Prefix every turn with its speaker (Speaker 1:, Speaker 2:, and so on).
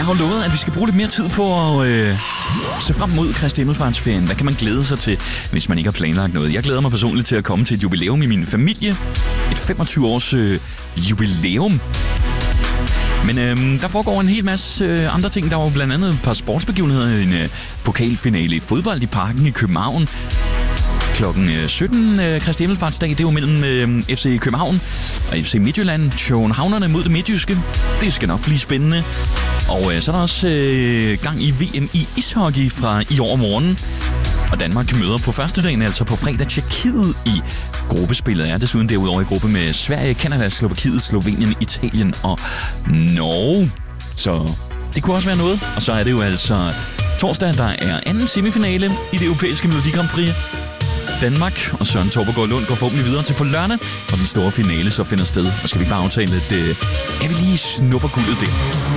Speaker 1: har jo lovet, at vi skal bruge lidt mere tid på at se frem mod Kristi Himmelfartsferien. Hvad kan man glæde sig til, hvis man ikke har planlagt noget? Jeg glæder mig personligt til at komme til et jubilæum i min familie. Et 25-års jubilæum. Men der foregår en hel masse andre ting. Der var jo blandt andet et par sportsbegivenheder. En pokalfinale i fodbold i Parken i København. Klokken 17 Kristi Himmelfartsdag, det er jo mellem FC København og FC Midtjylland. Københavnerne mod det midtjyske. Det skal nok blive spændende. Og så er der også gang i VM i ishockey fra i overmorgen. Og Danmark møder på første dagen, altså på fredag, Tjekkiet i gruppespillet. Er desuden derudover i gruppe med Sverige, Canada, Slovakiet, Slovenien, Italien og Norge. Så det kunne også være noget. Og så er det jo altså torsdag, der er anden semifinale i det europæiske Melodi Grand Prix. Danmark og Søren Torpegaard Lund går forhåbentlig videre til på lørdag, og den store finale så finder sted. Og skal vi bare aftale, at vi lige snupper guldet der.